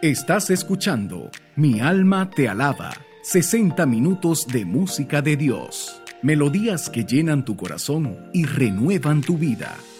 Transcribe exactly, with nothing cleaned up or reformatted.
Estás escuchando Mi alma te alaba. sesenta minutos de música de Dios. Melodías que llenan tu corazón y renuevan tu vida.